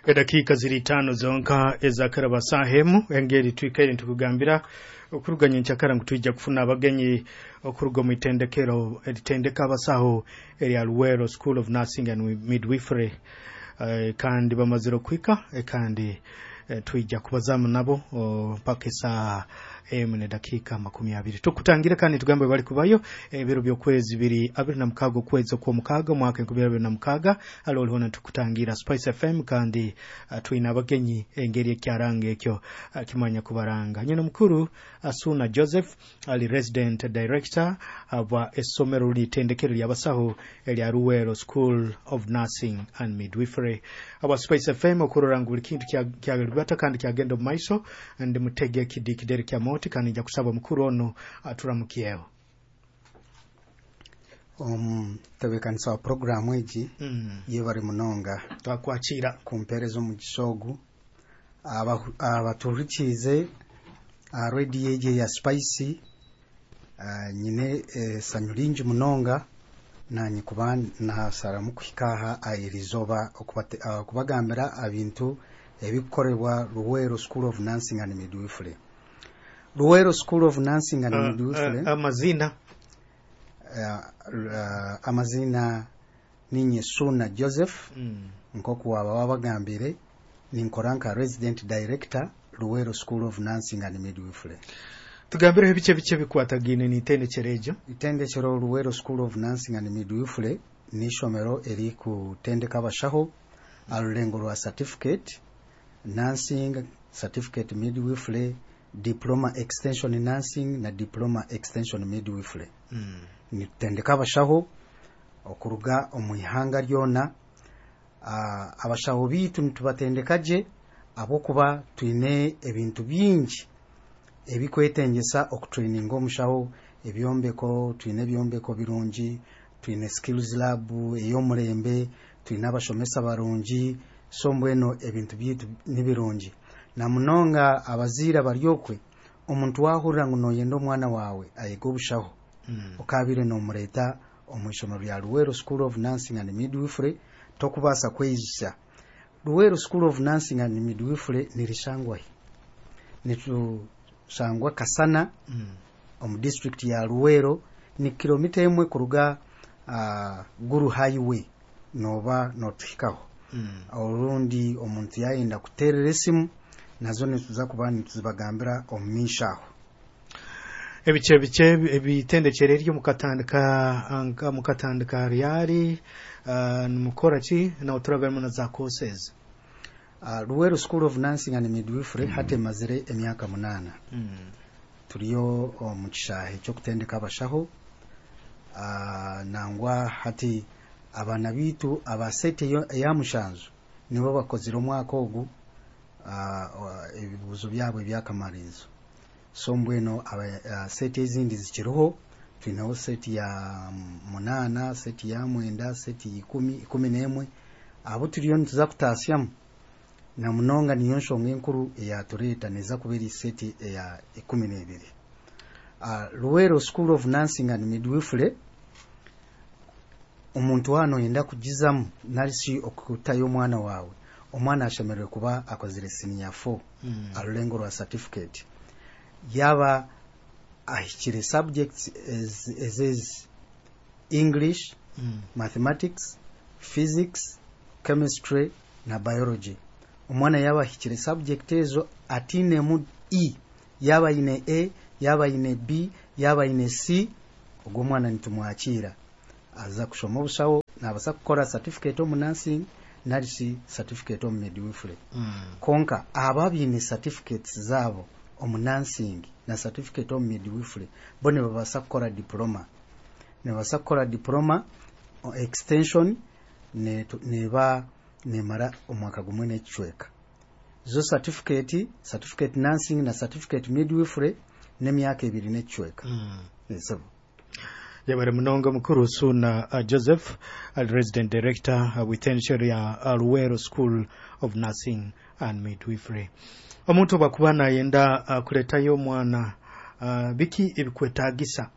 Edakika ziri 5 zonka ezakaraba sahemu engeri twikaire ntukugambira okuruganya nchakara ngutujja kufuna abagenyi okurugo mu itendekero editendeka abasaho eri Luwero School of Nursing and Midwifery kandi bamaziro kwika kandi twijja kubazamu nabo pakesa emune dakika 20 tukutangira kandi tugambe bali kubayo ebiro byokwezi biri 26 kwezi kwa mukaga mwaka 2026 alolo hona tukutangira Spice FM kandi tuina abagenyi engeri ekyarange ekyo kimanya kubaranga nyina mukuru Asuna Joseph ali resident director aba esomero litendekero lyabasaho elya Luwero School of Nursing and Midwifery aba Spice FM okuroranga buli kintu kyagabata kandi kyagenda mu maiso ndi mutege kidikidere kya moti kandi nja kusaba mukuru ono aturamukiyeho tebekanisa wa programu egi yebari munonga twakwakira kumperezo mu gisogu abaturikize radio egi ya Spice nyine sanyulingi munonga nanyi kubana nasara mukwikaha ayirizoba okubagambira abintu ebikorebwa Luwero School of Nursing and Midwifery. Luwero School of Nursing and Midwifery amazina ninye Suna Joseph nkoku wabagambire ninkoranka resident director Luwero School of Nursing and Midwifery. Tugambire bice bikwatagine ni itendekero Luwero School of Nursing and Midwifery ni shomero eri kutendeka abashaho alulengo lwa certificate nursing, certificate midwifery, diploma extension nursing na diploma extension midwifery. Nitendeka abashaho okuruga omuyihanga lyona abashaho bitu nitubatendekaje abokuba tuine ebintu bingi ebikwetengesa okutraininga omushaho ebyombeko tuine ebyombeko birungi tuine skills lab ey'omurembe tuine abashomesa barungi sombweno ebintu bitu nibirungi na munonga abazira baryokwe omuntu wahurira ngo yenda omwana wawe ayego bushaho okabire no mureta omwishomero lya Luwero School of Nursing and Midwifery tokubasa kweyisha Luwero School of Nursing and Midwifery nirishangwa nitu shangwa kasana omu district ya Luwero ni kilomita 1 kuruga Guru Highway noba notifikaho Orundi omuntu yayenda kuterera esimu nazo nituza kubana tuzibagambira omumishaho ebice ebitendekere ryo mukatandika ryari numukora ki na uturabemo na za courses Luwero School of Nursing and Midwifery hate mazire emyaka 8 turiyo mu kishahe cyo kutendeka abashaho nangwa hati abana bitu abasete ya mushanzu nibo bakozira omwaka ogu ebibuzo byabo byakamarizo sombweno sete ezindi zikiroho tuinaho sete ya 8 sete ya 9 sete 11 abo turiyo ntuza kutasyamu na munonga niyo nshonga enkuru ya tureta neza kubiri sete ya 12 Luwero School of Nursing and Midwifery omuntu wano yenda kugizamu nalisi okutayo omwana wawe omwana ashemerwe kuba akozire senior 4 alulengo lwa certificate yaba ahikire subjects as English, mathematics, physics, chemistry na biology. Omwana yaba ahikire subject ezo atine mu E yaba ine A yaba ine B yaba ine C ogwo mwana nitumwakira aza kushoma obushaho nabasa kukora certificate of nursing nalisi certificate of midwifery konka ababine certificates zabo of nursing na certificate of midwifery bone babasa kukora diploma ne babasa kukora diploma extension neba nemara omwaka gumwe n'ekicweka zo certificate nursing na certificate midwifery nemyaka 2 n'ekicweka nesabo Yabare munonga mukuru Suna Joseph resident director within Sharia Luwero School of Nursing and Midwifery. Omuntu bakubana yenda kuletayo mwana biki ebikwetagisa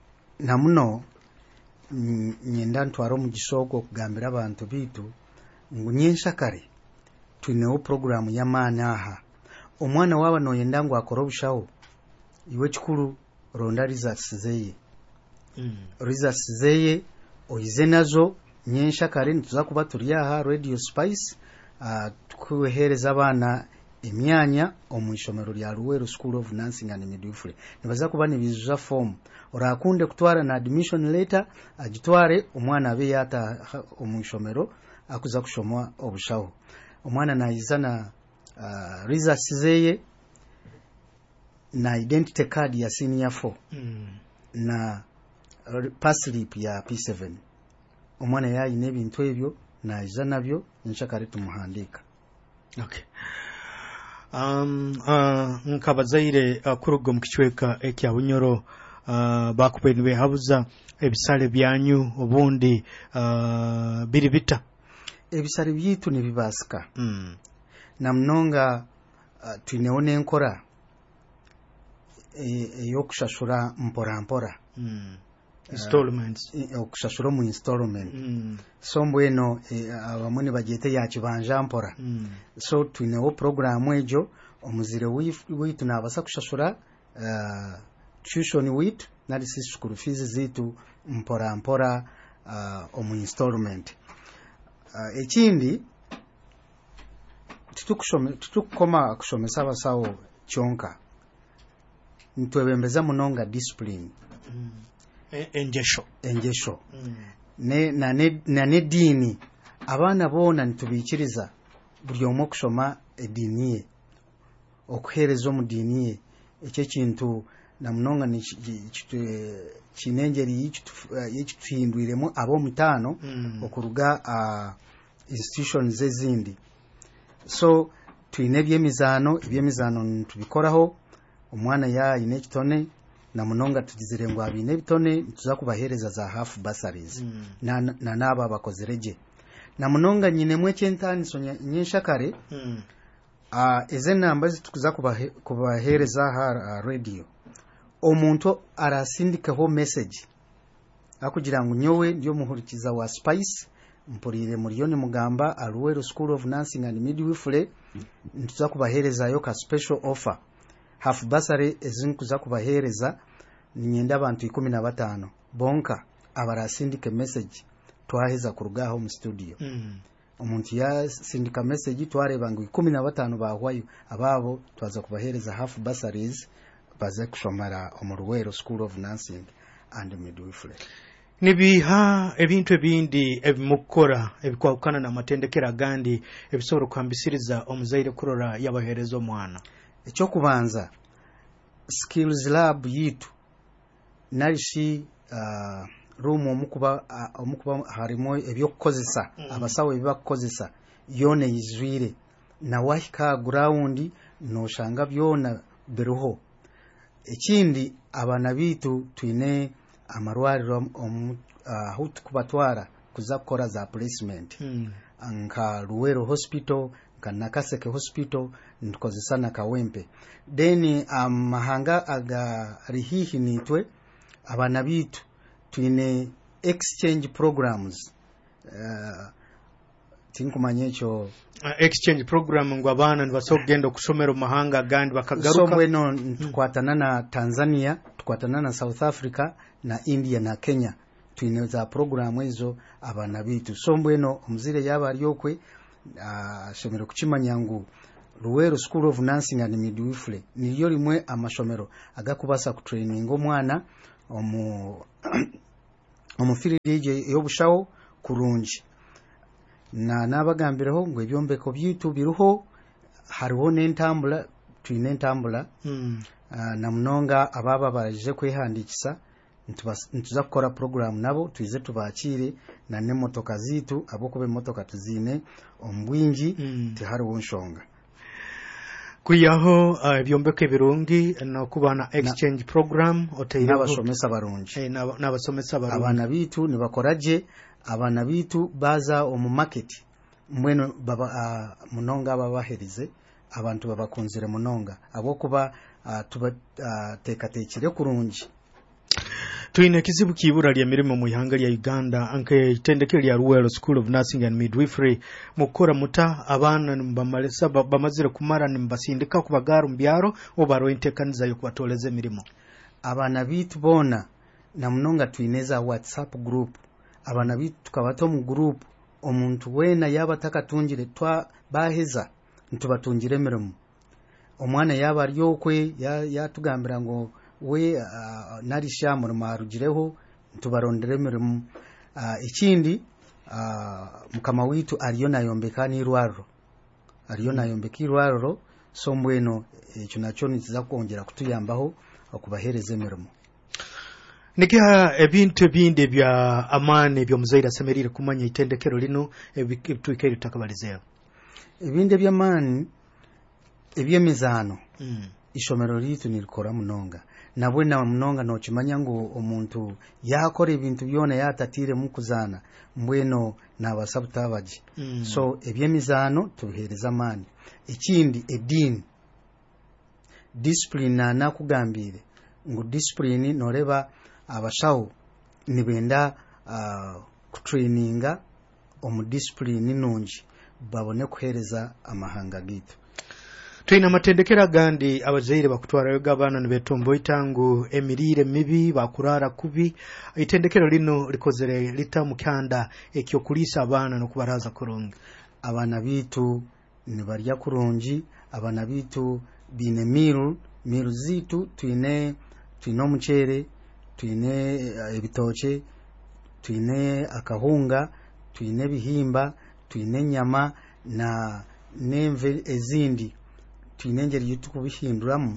namuno nyenda ntwaro mu gisoko kugambira abantu bitu ngunyenshakare tuinewo program ya maanaha omwana waba noyenda ngu akora obushaho iwe kikuru ronda results zeye results zeye oyize nazo nyenshakare nituza kuba turi aha Radio Spice tukuhereza abana emyanya omwishomero lya Luweero School of Nursing and Midwifery nibaza kuba nibizuza form orakunde kutwara na admission letter agitware omwana abe yata omwishomero akuza kushomwa obushaho omwana naizana results zeye na identity card ya senior 4 na pass slip ya P7 omwana yayine ebintu ebyo naija nabyo nshakare tumuhandika. Okay. Nkabazaire kurugo mukichweka ekya bunyoro bakubeni behabuza ebisale byanyu obundi biri bita ebisale byitu nibibasika na mnonga tuineone enkora eyokushashura mpora installments okushashura mu installment so mbweno abamwe bagete ya kibanja mpora so tuinewo program ejo omuzire witu nabasa kushashura tuition witu nali school fees zitu mpora omu installment ekindi tutukoma kushomesa abasawo kyonka ntwebembeza munonga discipline enjesho ne dini abana bona nitubikiriza buli omu kushoma edini ye okuhereza mu dini ye ekyo kintu na munonga ni kinengeri yikituhindwiremu abo mutano okuruga institutions ezindi so tuine ebyemizano tubikoraho omwana yaine ekitone na munonga tugizire ngo abine bitone tuza kubahereza za half bursaries na naba bakozereje na munonga nyine mwe cyentani sonya nyeshakare eze namba zitukuza kubahereza ha radio omuntu arasindikaho message akugira ngo nyowe ndio muhurikiza wa Spice mpurire muriyoni mugamba Luweero School of Nursing and Midwifery ntuza kubahereza yo ka special offer half bursary ezinkuza kubahereza nyenda abantu 15 bonka abarasindike message twaheza kurugaho mu studio omuntu ya sindika message twareba ngo 15 bahwayo ababo twaza kubahereza half bursaries baze kushomara mu Luweero School of Nursing and Midwifery. Nibiha ebintu ebindi ebimukora ebikwakana na matendekera gandi ebisobora kwambisiriza omuzaire kurora yabaherezo mwana ekyo kubanza skills lab yitu nalishi room omukuba harimo ebyokukozesa abasawo ebibakozesa yone izwire na wahika ground no shanga byona beruho ekindi abana bitu tuine amarwariro hutu kubatwara kuza kukora za placement nka Luweero Hospital nka Nakaseke Hospital ntukozesa na Kawempe then mahanga aga rihihi nitwe abana bitu tuine exchange programs tinkumanye cyo exchange program ngo abana nibasogenda kusomera mahanga gandi bakagaruka so bweno tukwatana na Tanzania tukwatana na South Africa na India na Kenya tuine za program hizo abana bitu so mbweno omuzire yaba aliyokwe shomero kuchimanya ngu Luweero School of Nursing and Midwifery niyo limwe amashomero agakubasa kutraining omwana omufiri DJ yobushawo kurungi na nabagambireho ngo ebyombeko byitu biruho hariho n'entambula tuine entambula na munonga ababa baraje kwehandikisa ntuza kukora program nabo tuize tubakire na nemotoka zitu abo kube motoka tuzine ombwingi tihari wonshonga kuyaho ebyombeko birungi no kubana exchange program oteyira abasomesa barungi n'abasomesa barungi abana bitu nibakoraje abana bitu baza omu market mweno baba munonga babaherize abantu babakunzire munonga abo kuba tuba tekatekire kurungi Tuine kizibu kibura lya mirimo mu ihanga lya Uganda anke itendeke lya Luwero School of Nursing and Midwifery mukora muta abana bamalesa bamazire kumara nimbasindika kubagara mbyaro obaro intekaniza yo kwatoleze mirimo. Abana bitu bona na munonga tuineza WhatsApp group. Abana bitu tukabato mu group omuntu wena yaba takatungire twa baheza ntubatungire mirimo. Omwana yaba ryokwe yatugambira ngo we narisha murimo arugireho tubarondere mirimo. Ikindi mukama witu ariyo nayombeka n'irwaro so mbweno ekyo nakyo nikiza kongera kutuyambaho okubahereza mirimo. Nikia ebintu binde bya amane byo muzaira semerire kumanya itendekero lino ebituikeri takabalizeo. Ebinde bya amane ebyemizano ishomero litu nilikora munonga nabwe na munonga no kimanya ngo omuntu yakora ibintu byone yatatire mukuzana mbweno nabasabutabaji so ebyemizano tubihereza amane. Ikindi edini discipline na kugambire ngo discipline noreba abashaho nibenda kutraininga omudiscipline nungi babone kuhereza amahanga gitu. Tuina matendekera gandi abazaire bakutwara yoga abana nibetombo itangu emirire mibi bakurara kubi itendekero lino likozere lita mukanda ekyo kulisa abana no kubaraza kurungi. Abana bitu nibarya kurungi, abana bitu bine miru zitu tuine omuchere, tuine ebitoche, tuine akahunga, tuine bihimba, tuine nyama na nemve ezindi. Tuinengeri yitu kubihinduramu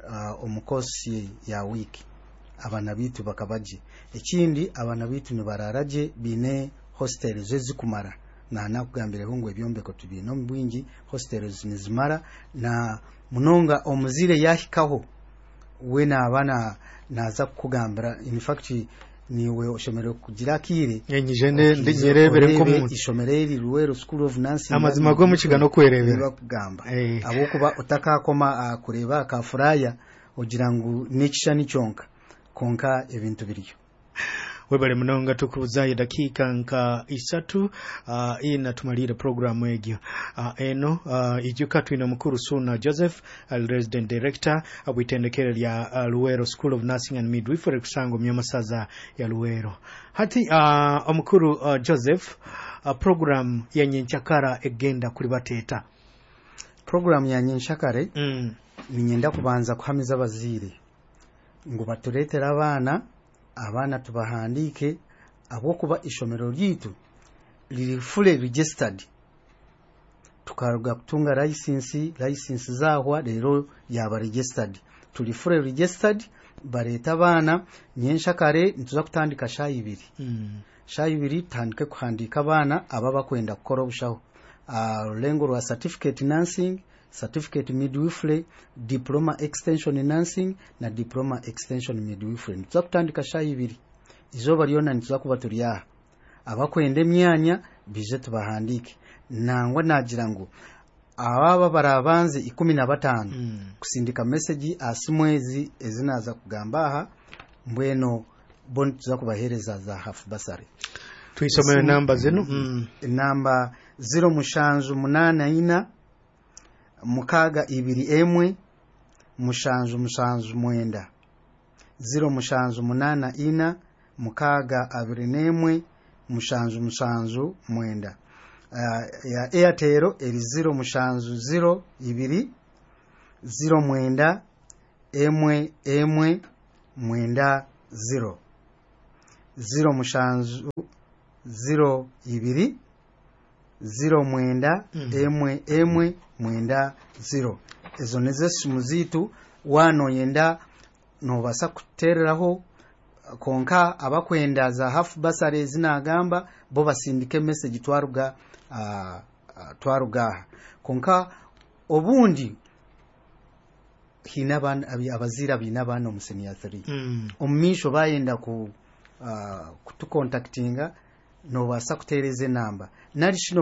omukosi ya wiki abana bitu bakabaje. Ekindi abana bitu nibararaje bine hostels ezikumara na nakugambire hungwe byombeko tubino mbwingi hostels nizimara na munonga omuzire yahikaho we na abana naza kugambira in fact niwe oshomero kugira kire yenyijene ndinyerebere ko mu ishomereri Luwero School of Nursing amazima go mukigano kwerebera kugamba abokuba utakakoma kureba kafuraya ogira ngo nekishani cyonka konka ebintu biriyo. Webale munonga tukuzaye dakika nka isatu ina tumalira programu egyo eno ijuka tuina mukuru Suna Joseph resident director abwitendekere lya Luwero School of Nursing and Midwifery kusango myamasaza ya Luwero. Hati omukuru Joseph program ya nyenchakara egenda kuri bateta. Program ya nyenchakare ninyenda kubanza kuhamiza abazire ngo baturetera abana tubahandike abokuba ishomero lyitu liri fully registered tukaruga kutunga license zahwa rero yaba registered tuli fully registered bareta abana nyenshakare ntuza kutandika shayibiri tandike kuhandika abana ababa kwenda gukora obushaho lengo rwa certificate nursing, certificate midwifery, diploma extension nursing na diploma extension midwifery. Ntuza kutandika shayibiri izoba lyona ntuza kuba turiya abakwende myanya bize tubahandike nangwa nagira ngo ababa barabanze 15 kusindika message asimwezi ezinaza kugamba aha mbweno bon tuza kubahereza za half basari. Tuisomere namba zenu namba 0 mukaga 2 mushanju 0 mukaga 2 mushanju 9 ya Airtel eri 0 mushanju 0 2 0 9 1 1 0 0 mushanju 0 2 0 9 1 0. Ezo nizo simu zitu wano yenda nobasa kutereraho konka abakwenda za half basari zinagamba bo basindike message twaruga konka obundi hinaban abazira binabano musenia 3 omisho bayenda kutucontactinga no basa kutereze namba nari